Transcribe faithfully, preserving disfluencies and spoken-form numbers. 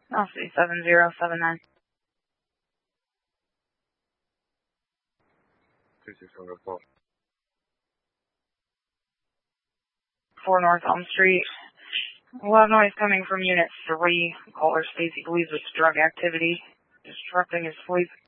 I'll see seven zero seven nine. two six one oh four. four North Elm Street. A lot of noise coming from Unit three. Caller Stacy believes it's drug activity, disrupting his sleep.